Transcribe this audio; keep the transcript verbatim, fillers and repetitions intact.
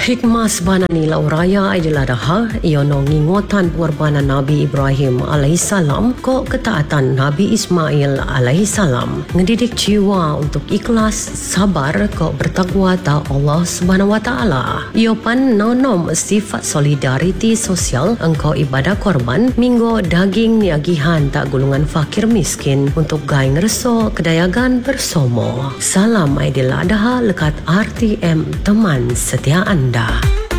Hikmah sebenar ni lau raya adalah dah iono ngingotan pengorbanan Nabi Ibrahim alaihissalam ko ketaatan Nabi Ismail alaihissalam ngedidik jiwa untuk ikhlas sabar ko bertakwa ta Allah Subhanahu wa taala. Iyo pan nonom sifat solidariti sosial engkau ibadah korban minggo daging niagihan tak gulungan fakir miskin untuk gai ngereso kedayagan bersama. Salam Aidil Adha lekat R T M teman setia anda.